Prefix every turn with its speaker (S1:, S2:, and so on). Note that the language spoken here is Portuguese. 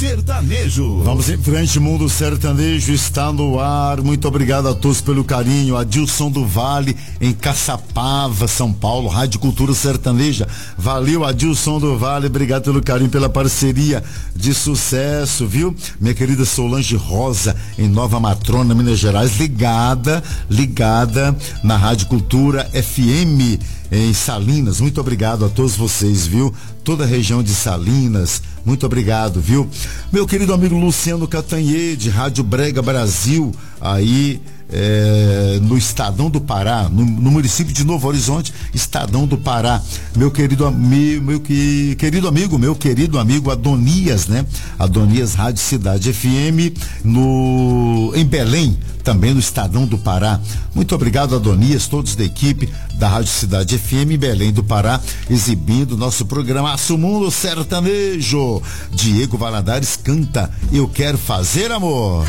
S1: Sertanejo.
S2: Vamos em frente, Mundo Sertanejo está no ar. Muito obrigado a todos pelo carinho. Adilson do Vale, em Caçapava, São Paulo, Rádio Cultura Sertaneja. Valeu, Adilson do Vale, obrigado pelo carinho, pela parceria de sucesso, viu? Minha querida Solange Rosa, em Nova Matrona, Minas Gerais, ligada na Rádio Cultura FM em Salinas. Muito obrigado a todos vocês, viu? Toda a região de Salinas, muito obrigado, viu? Meu querido amigo Luciano Catanhede, Rádio Brega Brasil, aí no Estadão do Pará, no município de Novo Horizonte, Estadão do Pará. Meu querido amigo Adonias, né? Adonias Rádio Cidade FM em Belém, também no Estadão do Pará. Muito obrigado, Adonias, todos da equipe da Rádio Cidade FM em Belém do Pará, exibindo nosso programa Mundo Sertanejo. Diego Valadares canta Eu Quero Fazer Amor.